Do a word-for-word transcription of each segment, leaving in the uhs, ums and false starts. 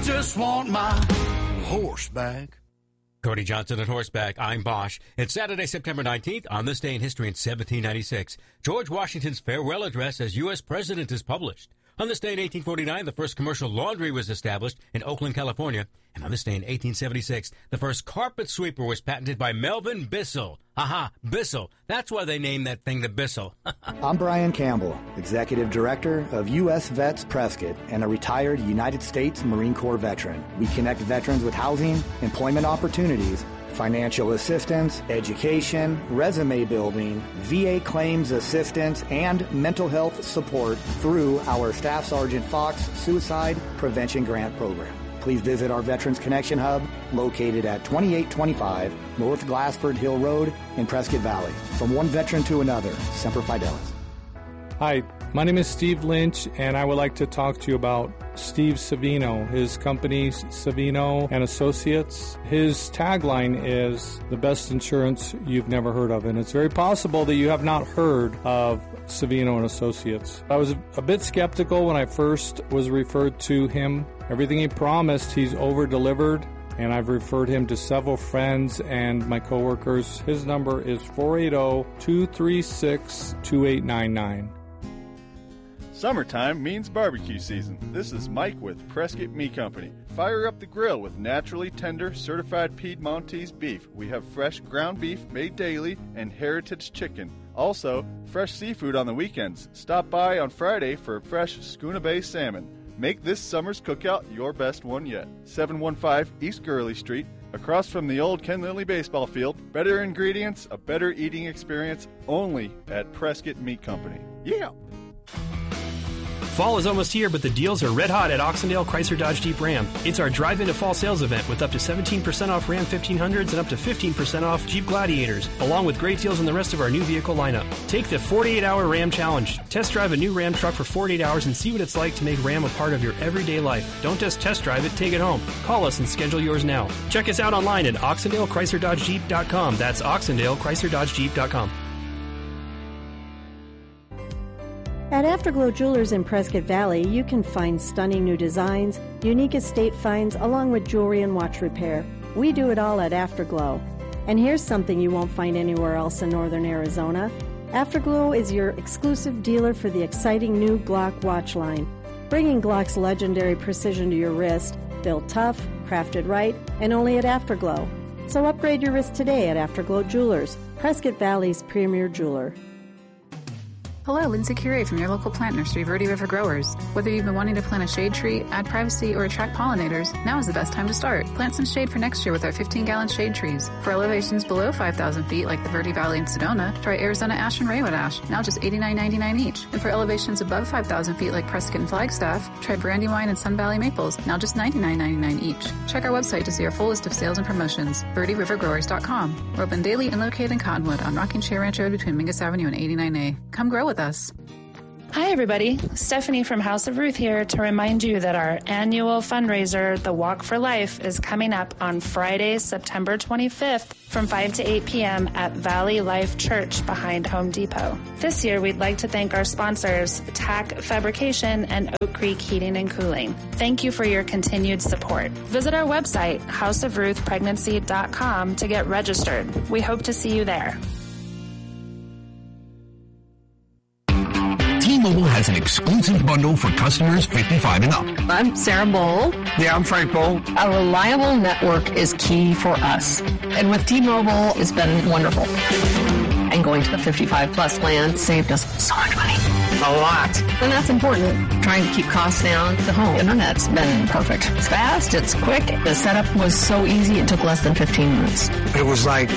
just want my horse back. Cody Johnson at Horseback. I'm Bosch. It's Saturday, September nineteenth. On this day in history in seventeen ninety-six, George Washington's farewell address as U S president is published. On this day in eighteen forty-nine, the first commercial laundry was established in Oakland, California. And on this day in eighteen seventy-six, the first carpet sweeper was patented by Melvin Bissell. Aha, Bissell. That's why they named that thing the Bissell. I'm Brian Campbell, Executive Director of U S Vets Prescott and a retired United States Marine Corps veteran. We connect veterans with housing, employment opportunities, financial assistance, education, resume building, V A claims assistance, and mental health support through our Staff Sergeant Fox Suicide Prevention Grant Program. Please visit our Veterans Connection Hub located at twenty-eight twenty-five North Glassford Hill Road in Prescott Valley. From one veteran to another, Semper Fidelis. Hi, my name is Steve Lynch, and I would like to talk to you about Steve Savino. His company, Savino and Associates. His tagline is the best insurance you've never heard of, and it's very possible that you have not heard of Savino and Associates. I was a bit skeptical when I first was referred to him. Everything he promised, he's over-delivered, and I've referred him to several friends and my coworkers. His number is four eight zero, two three six, two eight nine nine. Summertime means barbecue season. This is Mike with Prescott Meat Company. Fire up the grill with naturally tender, certified Piedmontese beef. We have fresh ground beef made daily and heritage chicken. Also, fresh seafood on the weekends. Stop by on Friday for fresh Schooner Bay salmon. Make this summer's cookout your best one yet. seven one five East Gurley Street, across from the old Ken Lilly baseball field. Better ingredients, a better eating experience, only at Prescott Meat Company. Yeah! Fall is almost here, but the deals are red hot at Oxendale Chrysler Dodge Jeep Ram. It's our drive into fall sales event with up to seventeen percent off Ram fifteen hundreds and up to fifteen percent off Jeep Gladiators, along with great deals on the rest of our new vehicle lineup. Take the forty-eight hour Ram Challenge. Test drive a new Ram truck for forty-eight hours and see what it's like to make Ram a part of your everyday life. Don't just test drive it, take it home. Call us and schedule yours now. Check us out online at Oxendale Chrysler Dodge Jeep dot com. That's Oxendale Chrysler Dodge Jeep dot com. At Afterglow Jewelers in Prescott Valley, you can find stunning new designs, unique estate finds, along with jewelry and watch repair. We do it all at Afterglow. And here's something you won't find anywhere else in northern Arizona. Afterglow is your exclusive dealer for the exciting new Glock watch line, bringing Glock's legendary precision to your wrist, built tough, crafted right, and only at Afterglow. So upgrade your wrist today at Afterglow Jewelers, Prescott Valley's premier jeweler. Hello, Lindsay Curie from your local plant nursery, Verde River Growers. Whether you've been wanting to plant a shade tree, add privacy, or attract pollinators, now is the best time to start. Plant some shade for next year with our fifteen gallon shade trees. For elevations below five thousand feet, like the Verde Valley in Sedona, try Arizona Ash and Raywood Ash, now just eighty-nine ninety-nine each. And for elevations above five thousand feet, like Prescott and Flagstaff, try Brandywine and Sun Valley Maples, now just ninety-nine ninety-nine each. Check our website to see our full list of sales and promotions, verde river growers dot com. We're open daily and located in Cottonwood on Rocking Chair Ranch Road between Mingus Avenue and eighty-nine A. Come grow with us. Hi, everybody. Stephanie from House of Ruth here to remind you that our annual fundraiser, the Walk for Life, is coming up on Friday, September twenty-fifth from five to eight p.m. at Valley Life Church behind Home Depot. This year, we'd like to thank our sponsors, Tack Fabrication and Oak Creek Heating and Cooling. Thank you for your continued support. Visit our website, house of ruth pregnancy dot com, to get registered. We hope to see you there. T-Mobile has an exclusive bundle for customers fifty-five and up. I'm Sarah Bowl. Yeah, I'm Frank Bowl. A reliable network is key for us. And with T-Mobile, it's been wonderful. And going to the fifty-five plus plan saved us so much money. A lot. And that's important. Trying to keep costs down. The home internet's been perfect. It's fast, it's quick. The setup was so easy, it took less than fifteen minutes. It was like,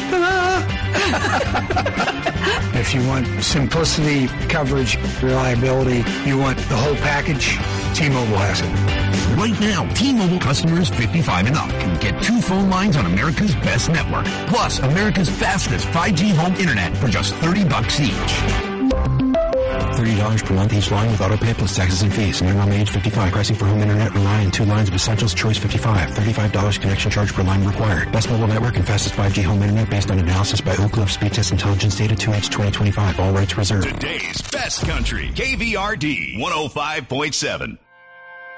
if you want simplicity, coverage, reliability, you want the whole package, T-Mobile has it. Right now, T-Mobile customers fifty-five and up can get two phone lines on America's best network, plus America's fastest five G home internet for just thirty bucks each. thirty dollars per month each line with auto pay plus taxes and fees. Minimum age fifty-five. Pricing for home internet rely on two lines of Essentials Choice fifty-five. thirty-five dollars connection charge per line required. Best mobile network and fastest five G home internet based on analysis by Oak Cliff Speed Test Intelligence Data two H twenty twenty-five. All rights reserved. Today's best country. K V R D one oh five point seven.